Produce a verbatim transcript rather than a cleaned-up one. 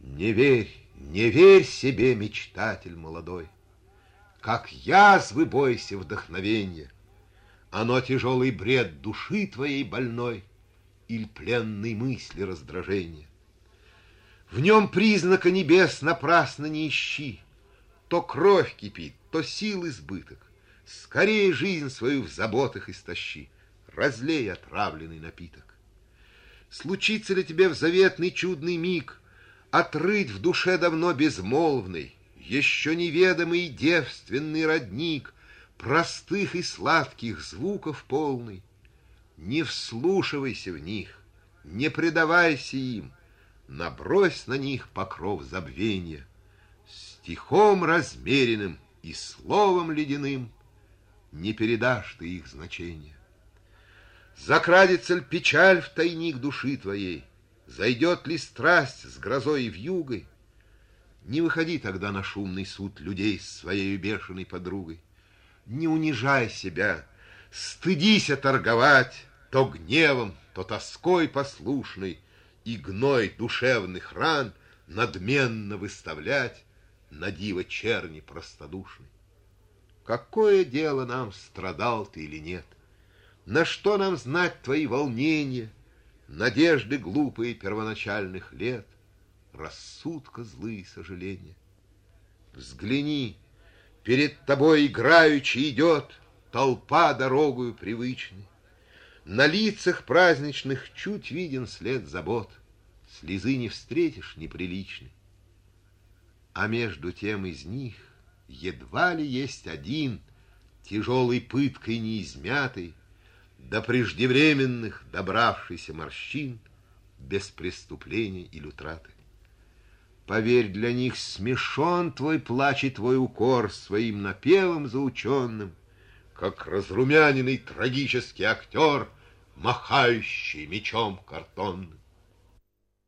Не верь, не верь себе, мечтатель молодой, как язвы бойся вдохновенья. Оно тяжелый бред души твоей больной или пленной мысли раздражения. В нем признака небес напрасно не ищи. То кровь кипит, то сил избыток. Скорее жизнь свою в заботах истощи, разлей отравленный напиток. Случится ли тебе в заветный чудный миг отрыть в душе давно безмолвный, еще неведомый девственный родник, простых и сладких звуков полный? Не вслушивайся в них, не предавайся им, набрось на них покров забвенья. Стихом размеренным и словом ледяным не передашь ты их значения. Закрадется ли печаль в тайник души твоей, зайдет ли страсть с грозой и вьюгой, не выходи тогда на шумный суд людей с своей бешеной подругой. Не унижай себя, стыдися торговать то гневом, то тоской послушной, и гной душевных ран надменно выставлять на диво черни простодушной. Какое дело нам, страдал ты или нет? На что нам знать твои волнения, надежды глупые первоначальных лет, рассудка злые сожаления? Взгляни, перед тобой играючи идет толпа дорогою привычной. На лицах праздничных чуть виден след забот, слезы не встретишь неприличной. А между тем из них едва ли есть один, тяжелой пыткой неизмятый, до преждевременных добравшийся морщин, без преступления или утраты. Поверь, для них смешон твой плач и твой укор своим напевом заученным, как разрумяненный трагический актер, махающий мечом картонным.